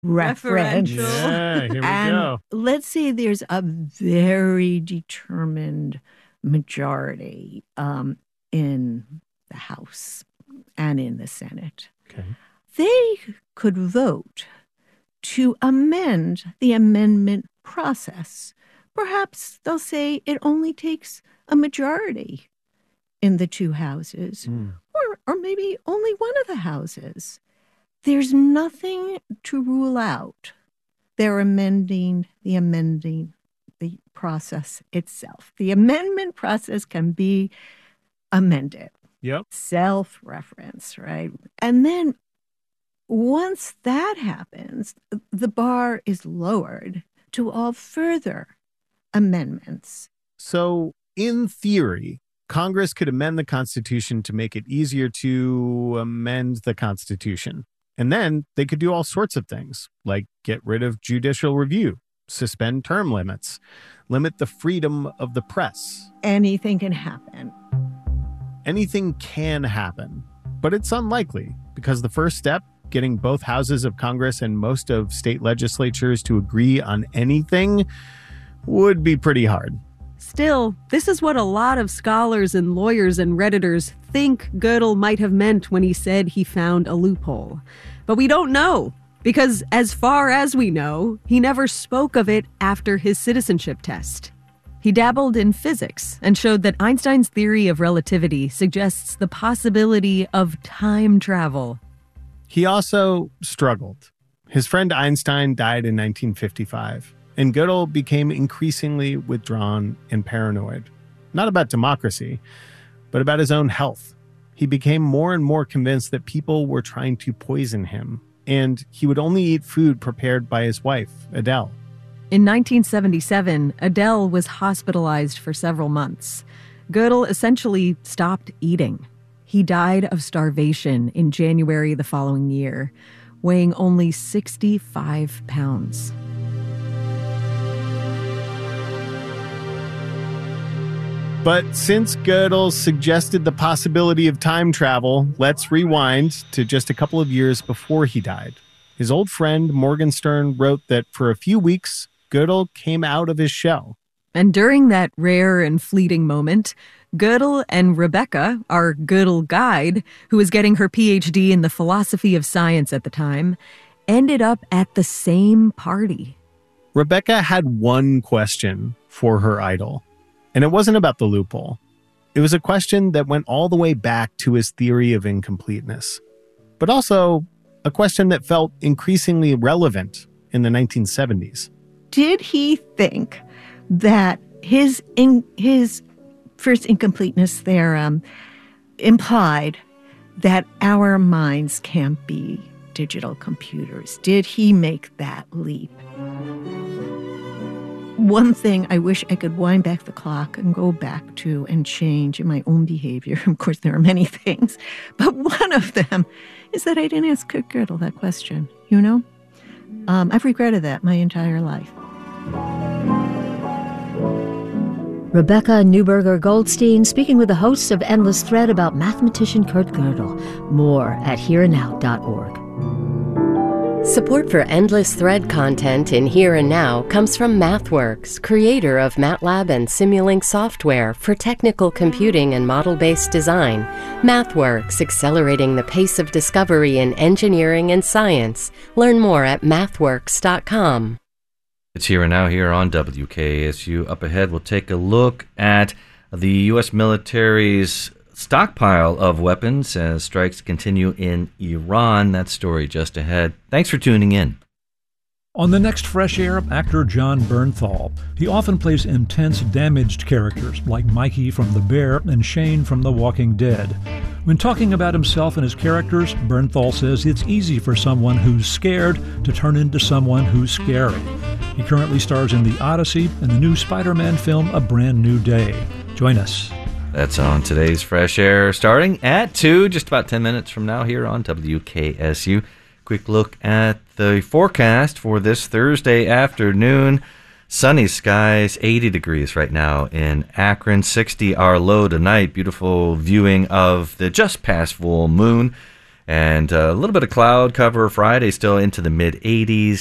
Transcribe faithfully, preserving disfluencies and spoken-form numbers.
referential. Yeah, here we and go. Let's say there's a very determined majority um, in the House and in the Senate. Okay. They could vote to amend the amendment process. Perhaps they'll say it only takes a majority in the two houses, Mm. or, or maybe only one of the houses. There's nothing to rule out. They're amending the amending the process itself. The amendment process can be amended. Yep. Self-reference, right? And then once that happens, the bar is lowered to all further amendments. So, in theory, Congress could amend the Constitution to make it easier to amend the Constitution. And then they could do all sorts of things, like get rid of judicial review, suspend term limits, limit the freedom of the press. Anything can happen. Anything can happen, but it's unlikely because the first step, getting both houses of Congress and most of state legislatures to agree on anything, would be pretty hard. Still, this is what a lot of scholars and lawyers and Redditors think Gödel might have meant when he said he found a loophole. But we don't know, because as far as we know, he never spoke of it after his citizenship test. He dabbled in physics and showed that Einstein's theory of relativity suggests the possibility of time travel. He also struggled. His friend Einstein died in nineteen fifty-five, and Gödel became increasingly withdrawn and paranoid. Not about democracy, but about his own health. He became more and more convinced that people were trying to poison him, and he would only eat food prepared by his wife, Adele. In nineteen seventy-seven, Adele was hospitalized for several months. Gödel essentially stopped eating. He died of starvation in January the following year, weighing only sixty-five pounds. But since Gödel suggested the possibility of time travel, let's rewind to just a couple of years before he died. His old friend Morgenstern wrote that for a few weeks, Gödel came out of his shell. And during that rare and fleeting moment, Gödel and Rebecca, our Gödel guide, who was getting her P H D in the philosophy of science at the time, ended up at the same party. Rebecca had one question for her idol, and it wasn't about the loophole. It was a question that went all the way back to his theory of incompleteness, but also a question that felt increasingly relevant in the nineteen seventies. Did he think that his in, his first incompleteness theorem implied that our minds can't be digital computers? Did he make that leap? One thing I wish I could wind back the clock and go back to and change in my own behavior. Of course, there are many things, but one of them is that I didn't ask Kurt Gödel that question, you know? Um, I've regretted that my entire life. Rebecca Neuberger-Goldstein speaking with the hosts of Endless Thread about mathematician Kurt Gödel. More at here and now dot org. Support for Endless Thread content in Here and Now comes from MathWorks, creator of MATLAB and Simulink software for technical computing and model-based design. MathWorks, accelerating the pace of discovery in engineering and science. Learn more at mathworks dot com. It's Here and Now here on W K S U. Up ahead, we'll take a look at the U S military's stockpile of weapons as strikes continue in Iran. That story just ahead. Thanks for tuning in. On the next Fresh Air, actor Jon Bernthal. He often plays intense, damaged characters like Mikey from The Bear and Shane from The Walking Dead. When talking about himself and his characters, Bernthal says it's easy for someone who's scared to turn into someone who's scary. He currently stars in The Odyssey and the new Spider-Man film A Brand New Day. Join us. That's on today's Fresh Air, starting at two, just about ten minutes from now here on W K S U. Quick look at the forecast for this Thursday afternoon. Sunny skies, eighty degrees right now in Akron, sixty our low tonight. Beautiful viewing of the just past full moon. And uh, a little bit of cloud cover Friday, still into the mid eighties.